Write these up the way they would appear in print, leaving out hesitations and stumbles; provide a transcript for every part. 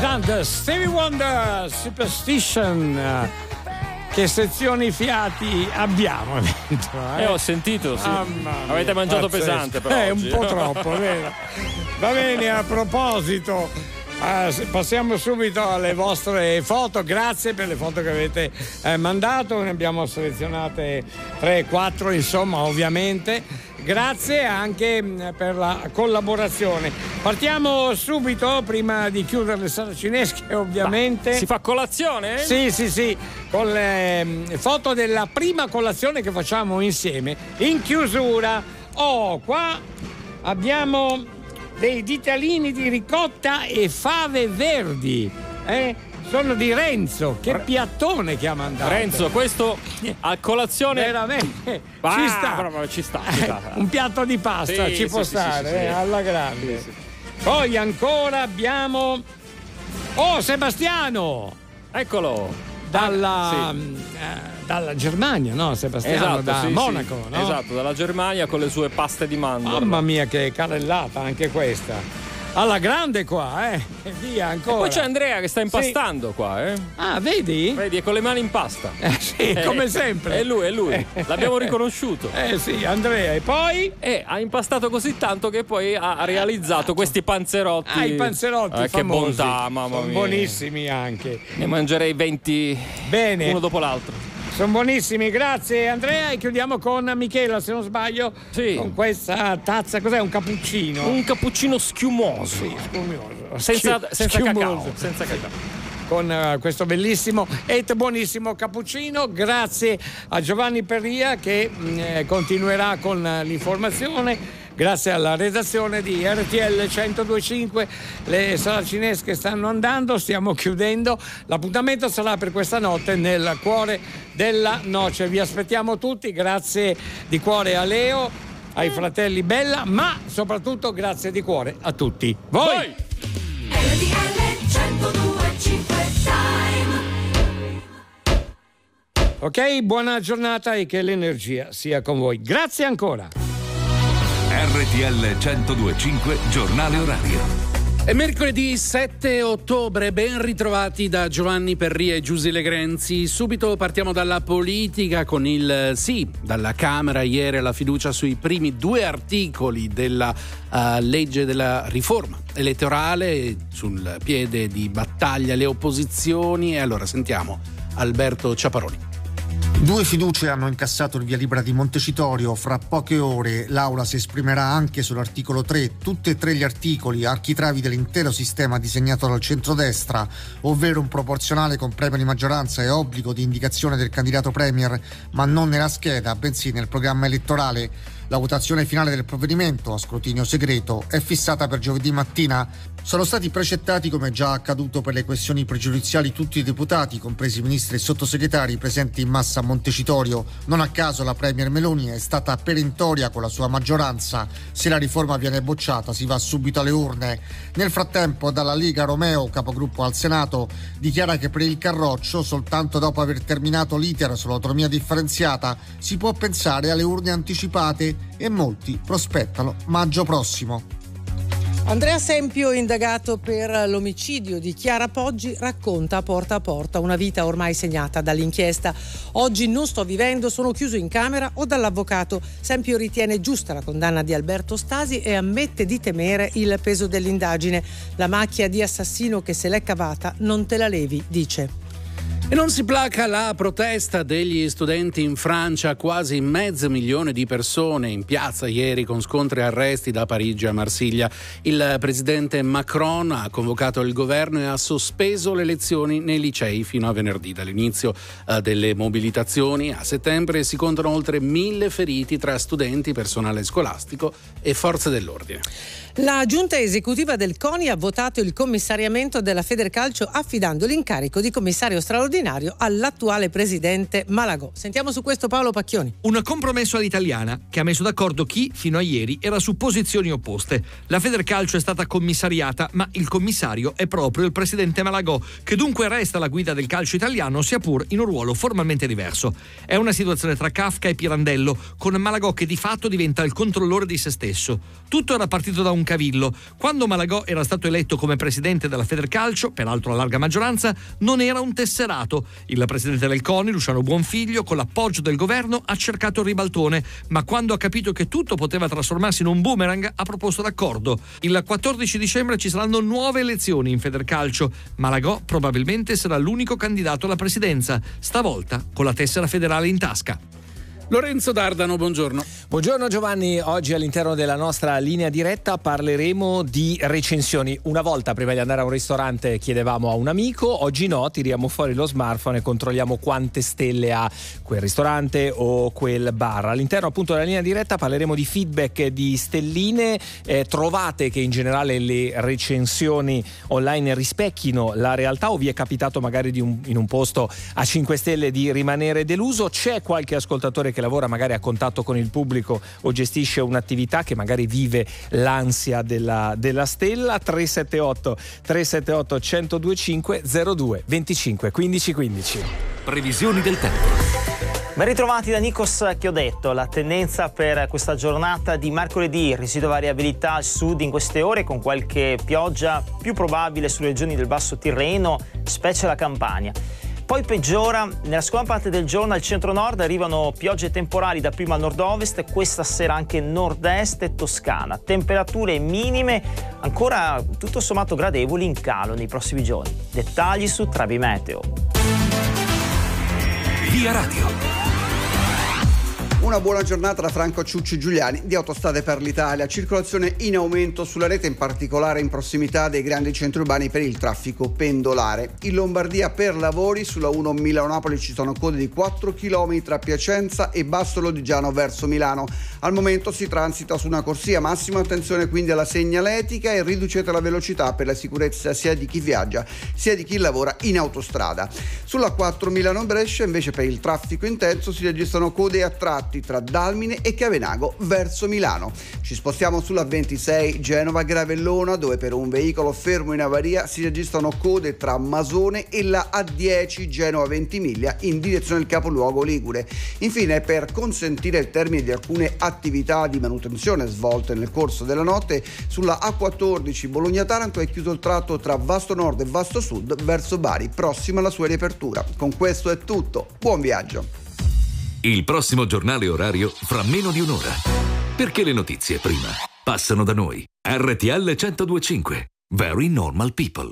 grande Stevie Wonder, Superstition. Che sezioni fiati abbiamo dentro, ho sentito, sì. Avete mangiato pesante però oggi. Un po' troppo, vero? Va bene, a proposito, passiamo subito alle vostre foto. Grazie per le foto che avete mandato, ne abbiamo selezionate 3-4, insomma, ovviamente. Grazie anche per la collaborazione. Partiamo subito, prima di chiudere le saracinesche, ovviamente. Si fa colazione? Sì, con le foto della prima colazione che facciamo insieme in chiusura. Qua abbiamo dei ditalini di ricotta e fave verdi. Sono di Renzo, che piattone che ha mandato. Renzo, questo a colazione veramente ci sta. Un piatto di pasta ci può stare, alla grande. Sì. Poi ancora abbiamo Sebastiano, eccolo, dalla Germania, no? Sebastiano, esatto, Monaco, no? Esatto, dalla Germania con le sue paste di mandorla. Mamma mia, che carrellata anche questa. Alla grande qua, e via ancora. E poi c'è Andrea che sta impastando qua, Ah, vedi? Vedi, è con le mani in pasta. Sì, come sempre. È lui. L'abbiamo riconosciuto. Sì, Andrea. E poi? Ha impastato così tanto che poi ha realizzato questi panzerotti. I panzerotti famosi. Che bontà, mamma mia. Buonissimi anche. Ne mangerei 20 bene, uno dopo l'altro. Sono buonissimi, grazie Andrea. E chiudiamo con Michela, se non sbaglio, con questa tazza. Cos'è? Un cappuccino? Un cappuccino schiumoso. Sì, schiumoso. Senza cacao. Senza cacao. Con questo bellissimo e buonissimo cappuccino. Grazie a Giovanni Perria che continuerà con l'informazione. Grazie alla redazione di RTL 102.5. Le saracinesche stanno andando, stiamo chiudendo. L'appuntamento sarà per questa notte nel cuore della noce. Vi aspettiamo tutti. Grazie di cuore a Leo, ai fratelli Bella, ma soprattutto grazie di cuore a tutti voi. RTL 102.5 Ok, buona giornata e che l'energia sia con voi. Grazie ancora. RTL 102.5 Giornale Orario. È mercoledì 7 ottobre, ben ritrovati da Giovanni Perria e Giusy Legrenzi. Subito partiamo dalla politica con il sì dalla Camera ieri alla fiducia sui primi 2 articoli della legge della riforma elettorale, sul piede di battaglia le opposizioni. E allora sentiamo Alberto Ciaparoni. 2 fiducie hanno incassato il via libera di Montecitorio. Fra poche ore l'Aula si esprimerà anche sull'articolo 3, tutti e 3 gli articoli architravi dell'intero sistema disegnato dal centrodestra, ovvero un proporzionale con premio di maggioranza e obbligo di indicazione del candidato premier, ma non nella scheda, bensì nel programma elettorale. La votazione finale del provvedimento, a scrutinio segreto, è fissata per giovedì mattina. Sono stati precettati, come già accaduto per le questioni pregiudiziali, tutti i deputati, compresi i ministri e sottosegretari, presenti in massa a Montecitorio. Non a caso la premier Meloni è stata perentoria con la sua maggioranza. Se la riforma viene bocciata si va subito alle urne. Nel frattempo dalla Lega Romeo, capogruppo al Senato, dichiara che per il Carroccio, soltanto dopo aver terminato l'iter sull'autonomia differenziata, si può pensare alle urne anticipate e molti prospettano maggio prossimo. Andrea Sempio, indagato per l'omicidio di Chiara Poggi, racconta a porta una vita ormai segnata dall'inchiesta. Oggi non sto vivendo, sono chiuso in camera o dall'avvocato. Sempio ritiene giusta la condanna di Alberto Stasi e ammette di temere il peso dell'indagine. La macchia di assassino che se l'è cavata non te la levi, dice. E non si placa la protesta degli studenti in Francia, quasi 500.000 di persone in piazza ieri con scontri e arresti da Parigi a Marsiglia. Il presidente Macron ha convocato il governo e ha sospeso le lezioni nei licei fino a venerdì. Dall'inizio delle mobilitazioni a settembre si contano oltre 1.000 feriti tra studenti, personale scolastico e forze dell'ordine. La giunta esecutiva del CONI ha votato il commissariamento della Federcalcio affidando l'incarico di commissario straordinario straordinario all'attuale presidente Malagò. Sentiamo su questo Paolo Pacchioni. Un compromesso all'italiana che ha messo d'accordo chi fino a ieri era su posizioni opposte. La Federcalcio è stata commissariata, ma il commissario è proprio il presidente Malagò, che dunque resta alla guida del calcio italiano, sia pur in un ruolo formalmente diverso. È una situazione tra Kafka e Pirandello, con Malagò che di fatto diventa il controllore di se stesso. Tutto era partito da un cavillo. Quando Malagò era stato eletto come presidente della Federcalcio, peraltro a larga maggioranza, non era un tesserato. Il presidente del CONI, Luciano Buonfiglio, con l'appoggio del governo ha cercato il ribaltone, ma quando ha capito che tutto poteva trasformarsi in un boomerang ha proposto d'accordo. Il 14 dicembre ci saranno nuove elezioni in Federcalcio. Malagò probabilmente sarà l'unico candidato alla presidenza, stavolta con la tessera federale in tasca. Lorenzo Dardano, buongiorno. Buongiorno Giovanni, oggi all'interno della nostra linea diretta parleremo di recensioni. Una volta prima di andare a un ristorante chiedevamo a un amico, oggi no, tiriamo fuori lo smartphone e controlliamo quante stelle ha quel ristorante o quel bar. All'interno appunto della linea diretta parleremo di feedback, di stelline. Trovate che in generale le recensioni online rispecchino la realtà o vi è capitato magari in un posto a 5 stelle di rimanere deluso? C'è qualche ascoltatore che lavora magari a contatto con il pubblico o gestisce un'attività che magari vive l'ansia della stella? 378 1025 02 25 15 15. Previsioni del tempo. Ben ritrovati da Nikos Chiodetto. La tendenza per questa giornata di mercoledì: residua variabilità al sud in queste ore, con qualche pioggia più probabile sulle regioni del Basso Tirreno, specie la Campania. Poi peggiora nella seconda parte del giorno al centro-nord, arrivano piogge temporali dapprima al nord-ovest e questa sera anche nord-est e Toscana. Temperature minime ancora tutto sommato gradevoli, in calo nei prossimi giorni. Dettagli su Trebi Meteo. Via Radio. Una buona giornata da Franco Ciucci Giuliani di Autostrade per l'Italia. Circolazione in aumento sulla rete, in particolare in prossimità dei grandi centri urbani per il traffico pendolare. In Lombardia per lavori sulla 1 Milano-Napoli ci sono code di 4 km tra Piacenza e Basso Lodigiano verso Milano. Al momento si transita su una corsia, massima attenzione quindi alla segnaletica e riducete la velocità per la sicurezza sia di chi viaggia sia di chi lavora in autostrada. Sulla 4 Milano-Brescia invece per il traffico intenso si registrano code a tratti tra Dalmine e Chiavenago verso Milano. Ci spostiamo sulla 26 Genova-Gravellona, dove per un veicolo fermo in avaria si registrano code tra Masone e la A10 Genova-Ventimiglia in direzione del capoluogo ligure. Infine, per consentire il termine di alcune attività di manutenzione svolte nel corso della notte, sulla A14 Bologna-Taranto è chiuso il tratto tra Vasto Nord e Vasto Sud verso Bari, prossima alla sua riapertura. Con questo è tutto, buon viaggio! Il prossimo giornale orario fra meno di un'ora. Perché le notizie prima passano da noi. RTL 1025. Very Normal People.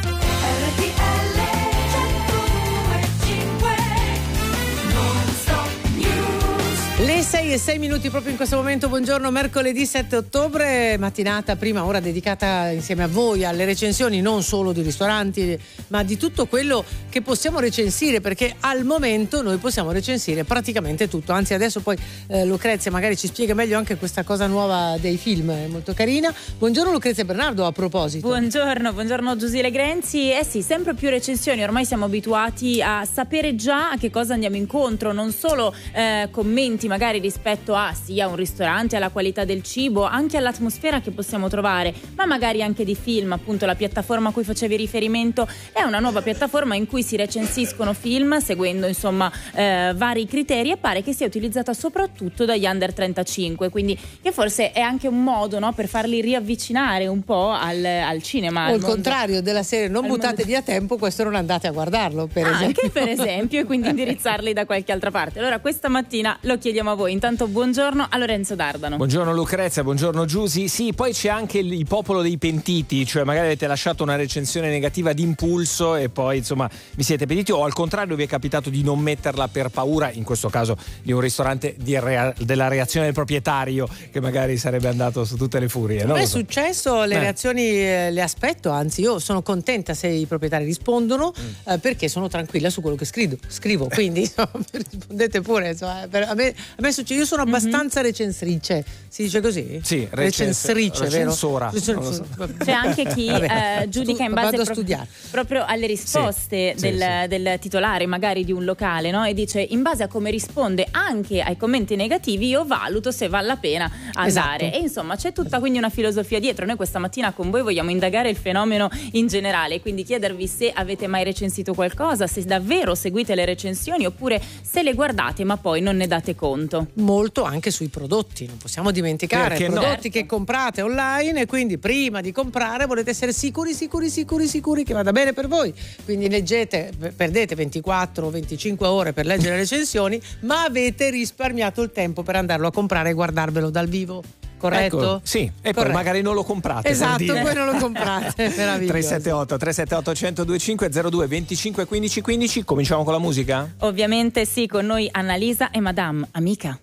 Le 6:06 proprio in questo momento. Buongiorno, mercoledì 7 ottobre, mattinata, prima ora dedicata insieme a voi alle recensioni non solo di ristoranti ma di tutto quello che possiamo recensire, perché al momento noi possiamo recensire praticamente tutto. Anzi, adesso poi Lucrezia magari ci spiega meglio anche questa cosa nuova dei film, è molto carina. Buongiorno Lucrezia Bernardo, a proposito. Buongiorno Giusile Grenzi. Sì, sempre più recensioni, ormai siamo abituati a sapere già a che cosa andiamo incontro, non solo commenti magari rispetto a sia un ristorante, alla qualità del cibo, anche all'atmosfera che possiamo trovare, ma magari anche di film. Appunto, la piattaforma a cui facevi riferimento è una nuova piattaforma in cui si recensiscono film seguendo insomma vari criteri, e pare che sia utilizzata soprattutto dagli under 35, quindi che forse è anche un modo, no, per farli riavvicinare un po' al cinema. O il contrario della serie non buttate via tempo, questo non andate a guardarlo, per esempio. Anche per esempio, e quindi indirizzarli da qualche altra parte. Allora questa mattina lo chiediamo a voi. Intanto buongiorno a Lorenzo Dardano. Buongiorno Lucrezia, buongiorno Giusy. Sì, poi c'è anche il popolo dei pentiti, cioè magari avete lasciato una recensione negativa d'impulso e poi insomma vi siete pentiti, o al contrario vi è capitato di non metterla per paura, in questo caso di un ristorante, della reazione del proprietario che magari sarebbe andato su tutte le furie. Non è successo, le reazioni le aspetto, anzi io sono contenta se i proprietari rispondono, perché sono tranquilla su quello che scrivo, quindi insomma, rispondete pure, insomma. A me recensitrice. Io sono abbastanza recensrice, si dice così? Sì, recensrice, vero? recensora. C'è anche chi giudica in base proprio alle risposte del titolare magari di un locale, no? E dice in base a come risponde anche ai commenti negativi io valuto se vale la pena andare. Esatto. E insomma c'è tutta quindi una filosofia dietro. Noi questa mattina con voi vogliamo indagare il fenomeno in generale, quindi chiedervi se avete mai recensito qualcosa, se davvero seguite le recensioni oppure se le guardate ma poi non ne date conto. Molto anche sui prodotti, non possiamo dimenticare i prodotti che comprate online, e quindi prima di comprare volete essere sicuri che vada bene per voi, quindi perdete 24 o 25 ore per leggere le recensioni, ma avete risparmiato il tempo per andarlo a comprare e guardarvelo dal vivo. Corretto? Ecco, sì, e poi magari non lo comprate. Esatto, poi non lo comprate. 378 1025 02 25 15 15. Cominciamo con la musica? Ovviamente sì, con noi Annalisa e Madame Amica.